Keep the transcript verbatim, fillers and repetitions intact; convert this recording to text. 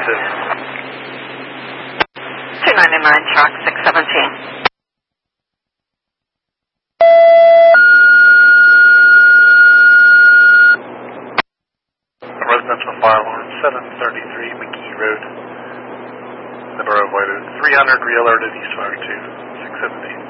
six. two ninety-nine, track six seventeen. Residential fire alarm, seven thirty-three McGee Road. The Borough of White Oak, three hundred, re-alerted, East Fire two, six seventeen.